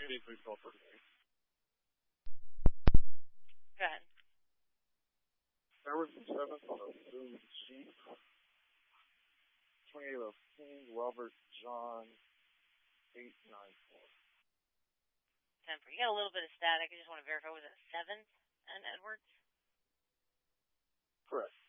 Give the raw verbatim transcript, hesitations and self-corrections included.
Maybe please call for the Go ahead. Edward from seventh on a Zoom Jeep. twenty-eight oh King, Robert John, eight nine four. ten four. You got a little bit of static. I just want to verify. Was it seventh and Edwards? Correct.